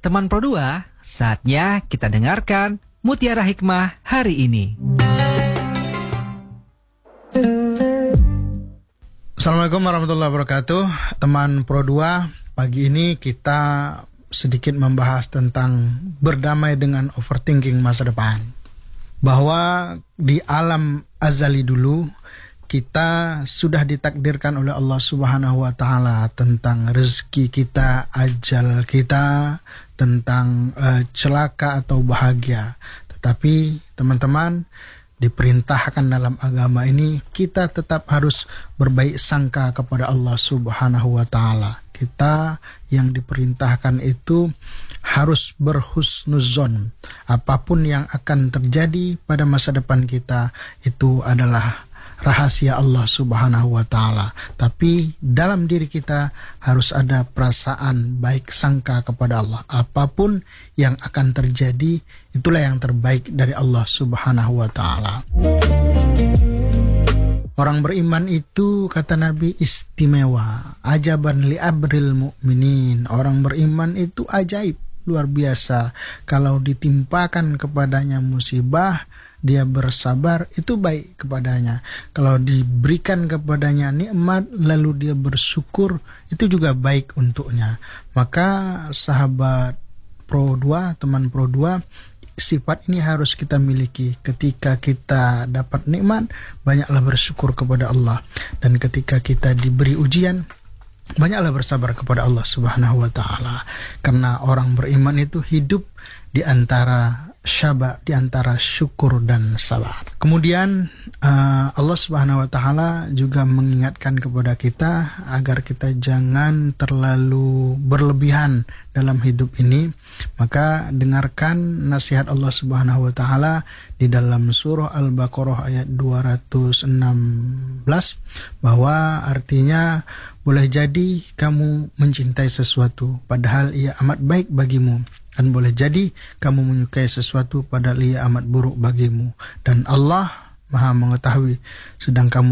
Teman Pro 2, saatnya kita dengarkan Mutiara Hikmah hari ini. Assalamualaikum warahmatullahi wabarakatuh. Teman Pro 2, pagi ini kita sedikit membahas tentang berdamai dengan overthinking masa depan. Bahwa di alam azali dulu kita sudah ditakdirkan oleh Allah Subhanahu wa taala tentang rezeki kita, ajal kita, tentang celaka atau bahagia. Tetapi teman-teman, diperintahkan dalam agama ini kita tetap harus berbaik sangka kepada Allah Subhanahu wa taala. Kita yang diperintahkan itu harus berhusnuzon. Apapun yang akan terjadi pada masa depan kita itu adalah rahasia Allah Subhanahu wa taala. Tapi dalam diri kita harus ada perasaan baik sangka kepada Allah. Apapun yang akan terjadi, itulah yang terbaik dari Allah Subhanahu wa taala. Orang beriman itu, kata Nabi, istimewa. Ajaban li abril mu'minin. Orang beriman itu ajaib, luar biasa. Kalau ditimpakan kepadanya musibah, dia bersabar, itu baik kepadanya. Kalau diberikan kepadanya nikmat lalu dia bersyukur, itu juga baik untuknya. Maka sahabat Pro 2, teman Pro 2, sifat ini harus kita miliki. Ketika kita dapat nikmat, banyaklah bersyukur kepada Allah. Dan ketika kita diberi ujian, banyaklah bersabar kepada Allah Subhanahu wa taala. Karena orang beriman itu hidup di antara di antara syukur dan sabar. Kemudian Allah Subhanahu wa taala juga mengingatkan kepada kita agar kita jangan terlalu berlebihan dalam hidup ini. Maka dengarkan nasihat Allah Subhanahu wa taala di dalam surah Al-Baqarah ayat 216, bahwa artinya boleh jadi kamu mencintai sesuatu padahal ia amat baik bagimu, dan boleh jadi kamu menyukai sesuatu padahal ia amat buruk bagimu, dan Allah Maha mengetahui sedang kamu